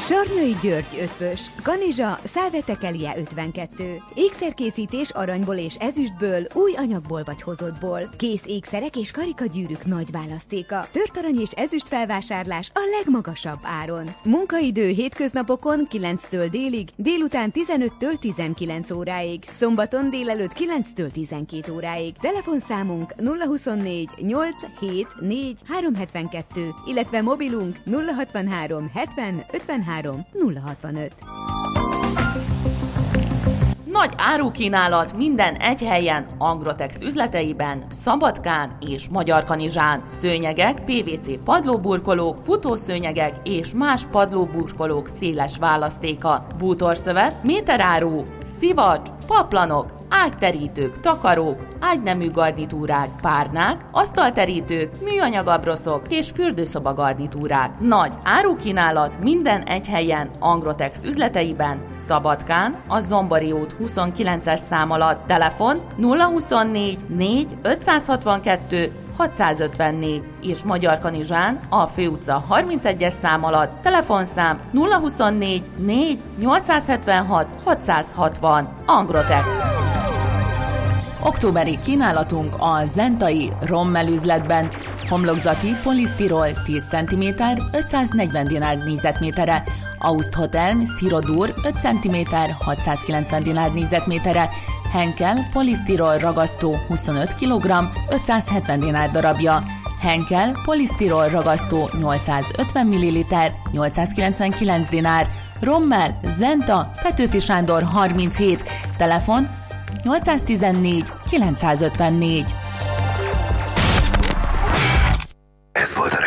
Sarnyai György 5-ös, Kanizsa, Szálvetekelie 52. Ékszerkészítés aranyból és ezüstből, új anyagból vagy hozottból. Kész ékszerek és karikagyűrűk nagy választéka. Tört arany és ezüst felvásárlás a legmagasabb áron. Munkaidő hétköznapokon 9-től délig, délután 15-től 19 óráig, szombaton délelőtt 9-től 12 óráig. Telefonszámunk 024 874 372, illetve mobilunk 063 70 53 065. Nagy árukínálat minden egy helyen Angrotex üzleteiben, Szabadkán és Magyarkanizsán. Szőnyegek, PVC padlóburkolók, futószőnyegek és más padlóburkolók széles választéka. Bútorszövet, méteráru, szivacs, paplanok, ágyterítők, takarók, ágynemű garnitúrák, párnák, asztalterítők, műanyag abroszok és fürdőszoba garnitúrák. Nagy árukínálat minden egy helyen Angrotex üzleteiben, Szabadkán, a Zombori út 29-es szám alatt. Telefon 024 4 562 654 és Magyarkanizsán a Főutca 31-es szám alatt. Telefonszám 024 4 876 660. Angrotex. Októberi kínálatunk a Zentai Rommel üzletben. Homlokzati polisztirol 10 cm 540 dinár négyzetméterre, Austhotelm Szirodur 5 cm 690 dinár négyzetméterre, Henkel polisztirol ragasztó 25 kg 570 dinár darabja, Henkel polisztirol ragasztó 850 ml 899 dinár, Rommel Zenta Petőfi Sándor 37, telefon 814 954. Ez volt a